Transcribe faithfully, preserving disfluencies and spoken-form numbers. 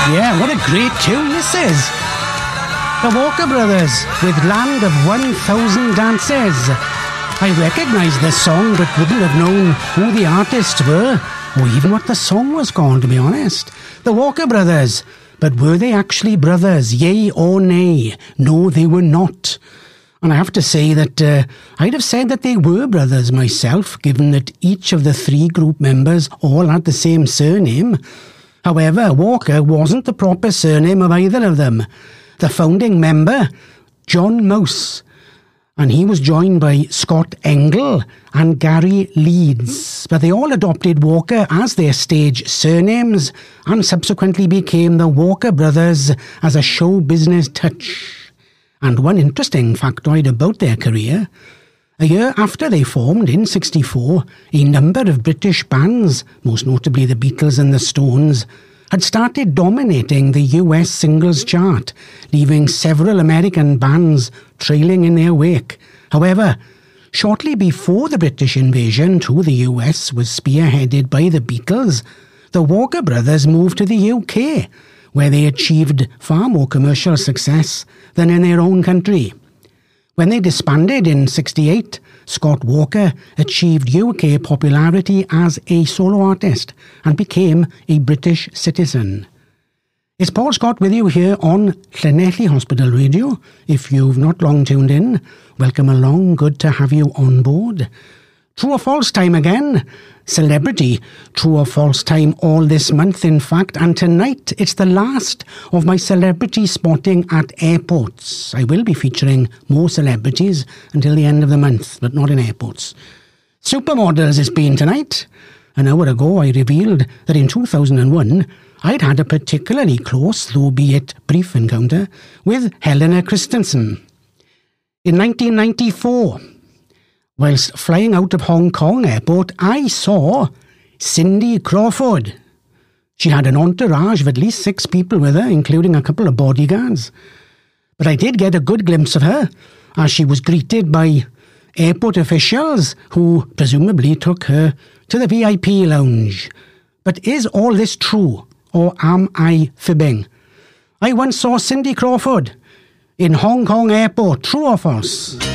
Yeah, what a great tune this is. The Walker Brothers with Land of one thousand Dances. I recognised this song but wouldn't have known who the artists were or even what the song was called, to be honest. The Walker Brothers. But were they actually brothers, yea or nay? No, they were not. And I have to say that uh, I'd have said that they were brothers myself, given that each of the three group members all had the same surname. However, Walker wasn't the proper surname of either of them. The founding member, John Mouse, and he was joined by Scott Engel and Gary Leeds. But they all adopted Walker as their stage surnames and subsequently became the Walker Brothers as a show business touch. And one interesting factoid about their career, a year after they formed in sixty-four, a number of British bands, most notably the Beatles and the Stones, had started dominating the U S singles chart, leaving several American bands trailing in their wake. However, shortly before the British invasion to the U S was spearheaded by the Beatles, the Walker Brothers moved to the U K, where they achieved far more commercial success than in their own country. When they disbanded in sixty-eight, Scott Walker achieved U K popularity as a solo artist and became a British citizen. It's Paul Scott with you here on Llanelli Hospital Radio. If you've not long tuned in, welcome along, good to have you on board. True or false time again. Celebrity True or False time all this month, in fact, and tonight it's the last of my celebrity spotting at airports. I will be featuring more celebrities until the end of the month, but not in airports. Supermodels it's been tonight. An hour ago I revealed that in two thousand one I'd had a particularly close, though be it brief encounter, with Helena Christensen. In nineteen ninety-four, whilst flying out of Hong Kong airport, I saw Cindy Crawford. She had an entourage of at least six people with her, including a couple of bodyguards. But I did get a good glimpse of her as she was greeted by airport officials who presumably took her to the V I P lounge. But is all this true, or am I fibbing? I once saw Cindy Crawford in Hong Kong airport. True or false?